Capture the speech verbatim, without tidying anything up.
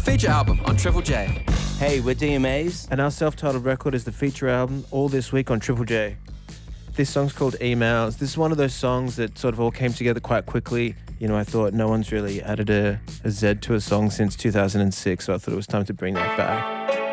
feature album on Triple J. Hey, we're D M As. And our self-titled record is the feature album, all this week on Triple J. This song's called Emails. This is one of those songs that sort of all came together quite quickly. You know, I thought no one's really added a, a Z to a song since two thousand six, so I thought it was time to bring that back.